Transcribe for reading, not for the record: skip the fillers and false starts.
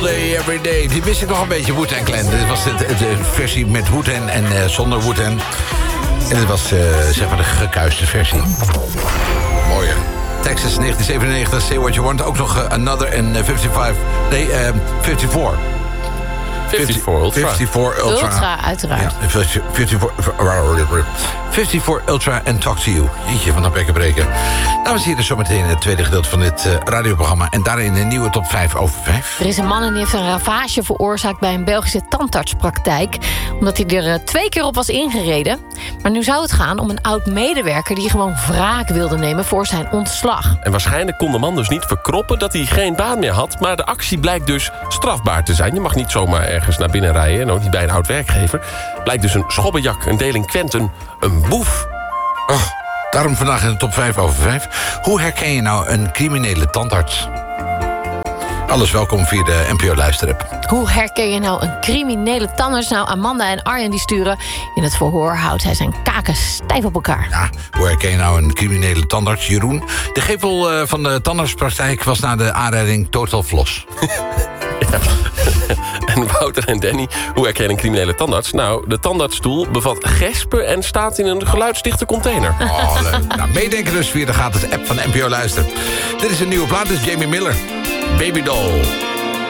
Day Every Day. Die wist ik nog een beetje, Wu-Tang Clan. Dit was de versie met Wu-Tang en zonder Wu-Tang. En dit was zeg maar de gekuiste versie. Mooie. Texas 1997, Say What You Want. Ook nog Another en 54. 54 Ultra, uiteraard. Ja, 54 Ultra en Talk to You. Jeetje, van een bekken breken. Dames en heren, zometeen het tweede gedeelte van dit radioprogramma. En daarin een nieuwe top 5 over 5. Er is een man en die heeft een ravage veroorzaakt bij een Belgische tandartspraktijk. Omdat hij er 2 keer op was ingereden. Maar nu zou het gaan om een oud-medewerker die gewoon wraak wilde nemen voor zijn ontslag. En waarschijnlijk kon de man dus niet verkroppen dat hij geen baan meer had. Maar de actie blijkt dus strafbaar te zijn. Je mag niet zomaar ergens naar binnen rijden en ook niet bij een oud werkgever. Blijkt dus een schobbejak, een delinquent, een boef. Oh, daarom vandaag in de top 5 over 5. Hoe herken je nou een criminele tandarts? Alles welkom via de NPO Luisterapp. Hoe herken je nou een criminele tandarts? Nou, Amanda en Arjen die sturen. In het verhoor houdt hij zijn kaken stijf op elkaar. Ja, hoe herken je nou een criminele tandarts, Jeroen? De gevel van de tandartspraktijk was na de aanrijding totaal flos. Ja. En Wouter en Danny, hoe herken je een criminele tandarts? Nou, de tandartsstoel bevat gespen en staat in een geluidsdichte container. Oh, leuk. Nou, meedenken dus via de gratis app van NPO Luister. Dit is een nieuwe plaat, dus Jamie Miller. Baby Doll.